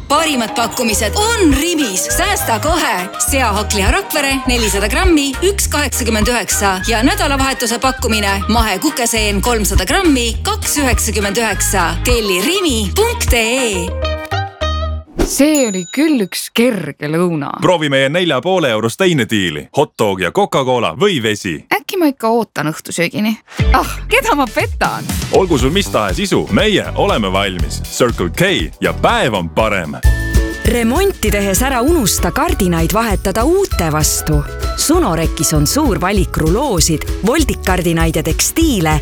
Parimad pakkumised on Rimis. Säästa kohe. Seahakliha Rakvere 400 grammi 1,89 ja nädalavahetuse pakkumine mahekukeseen 300 grammi 2,99. Telli rimi.ee. See oli küll üks kerge lõuna. Proovi meie 4,5 eurost teine diili. Hotdog ja Coca-Cola või vesi. Äkki ma ikka ootan õhtusöögini. Keda ma petan? Olgu sul mis tahes isu, meie oleme valmis. Circle K ja päev on parem. Remonti tehes ära unusta kardinaid vahetada uute vastu. Sunorekis on suur valik ruloosid, voldikkardinaid ja tekstiile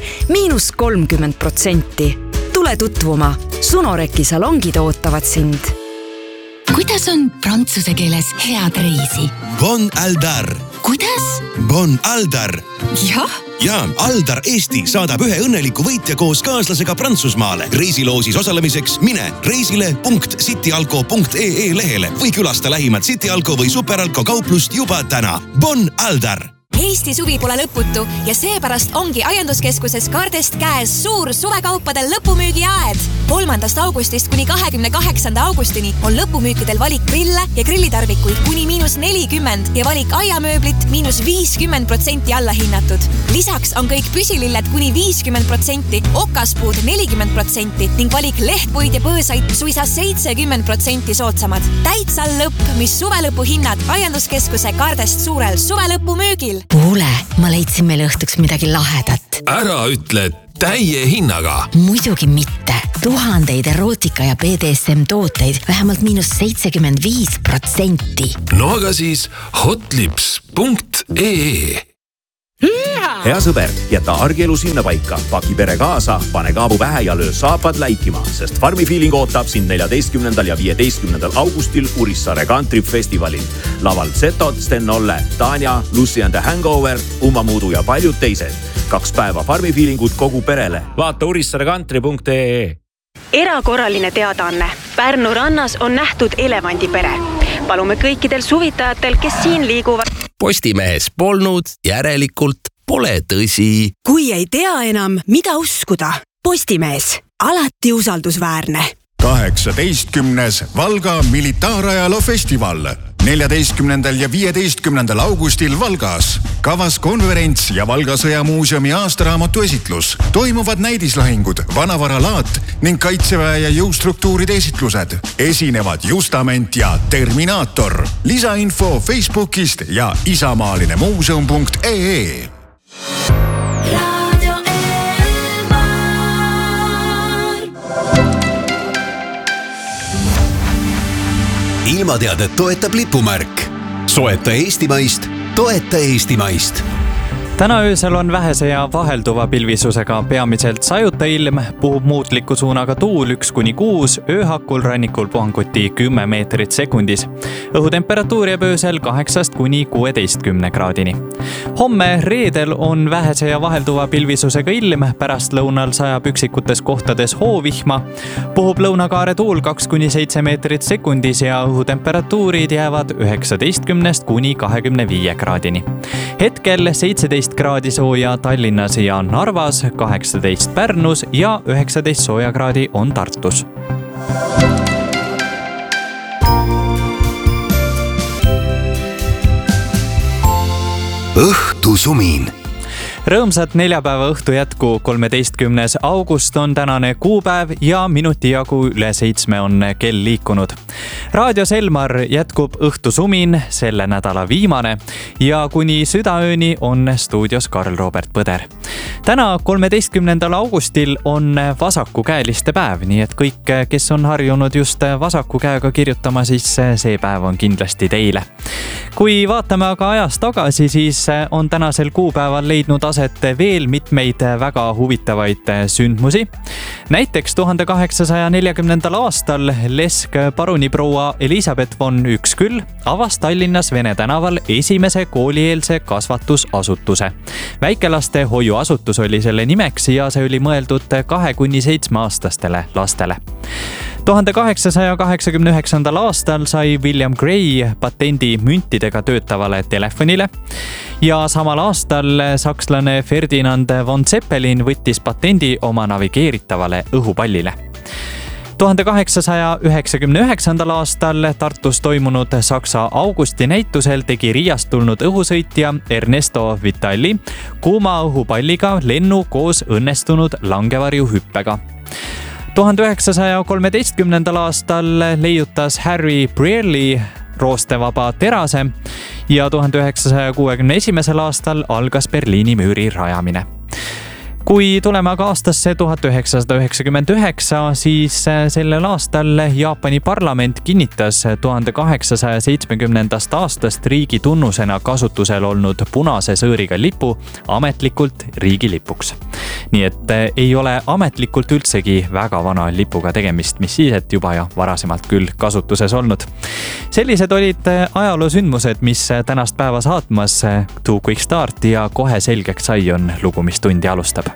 -30%. Tule tutvuma. Sunoreki salongid ootavad sind. Kuidas on prantsuse keeles head reisi? Bon Aldar. Kuidas? Bon Aldar. Jah? Ja, Aldar Eesti saadab ühe õnneliku võitja koos kaaslasega Prantsusmaale. Reisiloosis osalemiseks mine reisile.cityalko.ee lehele või külasta lähimat Cityalko või Superalko kauplust juba täna. Bon Aldar! Eesti suvi pole lõputu ja seepärast ongi Aianduskeskuses Kardest käes suur suvekaupade lõpumüügiaed. 3. augustist kuni 28. augustini on lõpumüükidel valik grille ja grillitarvikuid kuni -40 ja valik aiamööblit -50% allahinnatud. Lisaks on kõik püsililled kuni 50%, okaspuud 40% ning valik lehtpuid ja põõsaid suisa 70% soodsamad. Täitsa lõpp, mis suvelõpu hinnad Aianduskeskuse Kardest suurel suvelõpumüügil. Kuule, ma leidsin meile õhtuks midagi lahedat. Ära ütle täie hinnaga. Muidugi mitte. Tuhandeid erootika ja BDSM tooteid vähemalt -75%. No aga siis hotlips.ee. Hea sõber, jäta argielu sinna paika. Paki pere kaasa, pane kaabu pähe ja löö saapad läikima, sest Farmi Feeling ootab sind 14. ja 15. augustil Urissaare Country Festivalil. Laval Zetod, Sten Olle, Tanja, Lucy and the Hangover, Uma Muudu ja paljud teised. 2 päeva Farmi Feelingut kogu perele. Vaata urissaarecountry.ee. Erakorraline teadaanne. Pärnu rannas on nähtud elevandipere. Palume kõikidel suvitajatel, kes siin liiguvad. Postimehes polnud, järelikult pole tõsi. Kui ei tea enam, mida uskuda. Postimees. Alati usaldusväärne. 18. Valga militaarajaloo festival. 14. ja 15. augustil Valgas. Kavas konverents ja Valga sõjamuuseumi aastaraamatu esitlus. Toimuvad näidislahingud, vanavaralaat ning kaitseväe ja jõustruktuuride esitlused. Esinevad Justament ja Terminaator. Lisainfo Facebookist ja isamaaline-muuseum.ee. Ilmateadet toetab lipumärk. Soeta Eestimaist, toeta Eestimaist. Täna öösel on vähese ja vahelduva pilvisusega peamiselt sajuta ilm, puhub muutliku suunaga tuul 1-6, ööhakul rannikul puhanguti 10 meetrit sekundis. Õhutemperatuur jääb öösel 8-16 kraadini. Homme reedel on vähese ja vahelduva pilvisusega ilm, pärast lõunal sajab üksikutes kohtades hoovihma, puhub lõunakaare tuul 2-7 meetrit sekundis ja õhutemperatuurid jäävad 19-25 kraadini. Hetkel 17 kraadi sooja Tallinnas ja Narvas, 18 Pärnus ja 19 sooja kraadi on Tartus. Õhtusumin. Rõõmsat neljapäeva õhtu jätku. 13. august on tänane kuupäev ja minuti jagu üle 7 on kell liikunud. Raadios Elmar jätkub õhtusumin, selle nädala viimane, ja kuni südaööni on stuudios Karl-Robert Põder. Täna 13. augustil on vasakukäeliste päev, nii et kõik, kes on harjunud just vasaku käega kirjutama, siis see päev on kindlasti teile. Kui vaatame aga ajas tagasi, siis on tänasel kuupäeval leidnud aset veel mitmeid väga huvitavaid sündmusi. Näiteks 1840. aastal lesk paruniproua Elisabeth von Üksküll avas Tallinnas Vene tänaval esimese koolieelse kasvatusasutuse. Väikelaste hoiuasutus oli selle nimeks ja see oli mõeldud 2-7-aastastele lastele. 1889. aastal sai William Gray patendi müntidega töötavale telefonile ja samal aastal sakslane Ferdinand von Zeppelin võttis patendi oma navigeeritavale õhupallile. 1899. aastal Tartus toimunud Saksa Augusti näitusel tegi Riiast tulnud õhusõitja Ernesto Vitali kuuma õhupalliga lennu koos õnnestunud langevarjuhüppega. 1913. aastal leiutas Harry Brearley roostevaba terase ja 1961. aastal algas Berliini müüri rajamine. Kui tuleme aga aastasse 1999, siis sellel aastal Jaapani parlament kinnitas 1870. aastast riigi tunnusena kasutusel olnud punase sõõriga lipu ametlikult riigilipuks. Nii et ei ole ametlikult üldsegi väga vana lipuga tegemist, mis siis, et juba ja varasemalt küll kasutuses olnud. Sellised olid ajaloosündmused, mis tänast päeva saatmas Too Quick Start ja kohe selgeks sai on lugu, mis tundi alustab.